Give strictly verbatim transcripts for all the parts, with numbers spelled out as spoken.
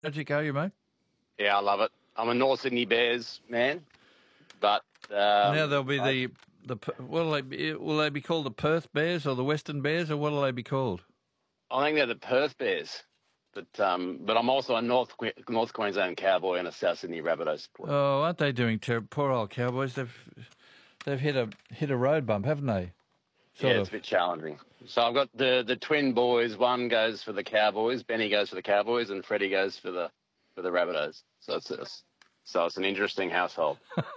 How'd you go, you mate? Yeah, I love it. I'm a North Sydney Bears man, but um, now there'll be I, the the will they be, will they be called the Perth Bears or the Western Bears, or what will they be called? I think they're the Perth Bears, but um, but I'm also a North Que- North Queensland Cowboy and a South Sydney Rabbitohs supporter. Oh, aren't they doing terrible? Poor old Cowboys. They've they've hit a hit a road bump, haven't they? Sort yeah, of. it's a bit challenging. So I've got the the twin boys. One goes for the Cowboys, Benny goes for the Cowboys, and Freddie goes for the for the Rabbitohs. So it's a, so it's an interesting household.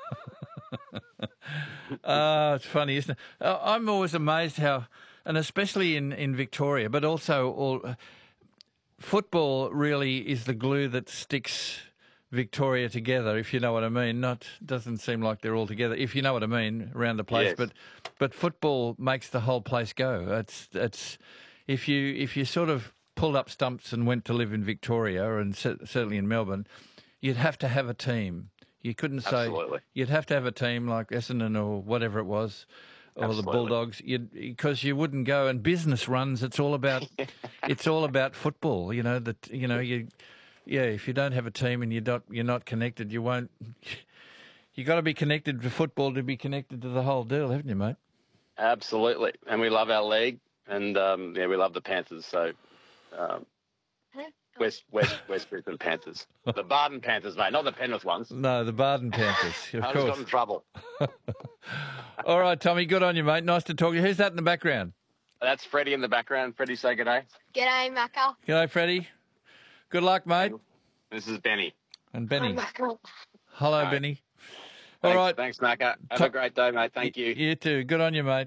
Uh, it's funny, isn't it? Uh, I'm always amazed how, and especially in, in Victoria, but also all uh, football really is the glue that sticks Victoria together, if you know what I mean. Not doesn't seem like they're all together, if you know what I mean, around the place. Yes. But but football makes the whole place go. It's it's if you if you sort of pulled up stumps and went to live in Victoria, and cer- certainly in Melbourne, you'd have to have a team. You couldn't say Absolutely. you'd have to have a team like Essendon or whatever it was, or Absolutely. the Bulldogs. You'd because you wouldn't go. And business runs. It's all about it's all about football. You know that you know you. Yeah, if you don't have a team and you're not you're not connected, you won't. You got to be connected to football to be connected to the whole deal, haven't you, mate? Absolutely, and we love our league, and um, yeah, we love the Panthers. So, um, West West West Brisbane Panthers, the Barden Panthers, mate, not the Penrith ones. No, the Barden Panthers, of I just course. got in trouble. All right, Tommy, good on you, mate. Nice to talk to you. Who's that in the background? That's Freddie in the background. Freddie, say good day. G'day, Macca. G'day, Freddie. Good luck, mate. This is Benny. And Benny. Macca. Hello, Hi. Benny. All Thanks, right. Thanks, Macca. Have Ta- a great day, mate. Thank you. You too. Good on you, mate.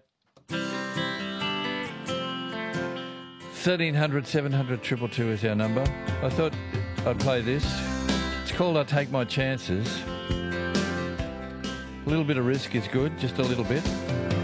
thirteen hundred, seven hundred, two two two is our number. I thought I'd play this. It's called I Take My Chances. A little bit of risk is good, just a little bit.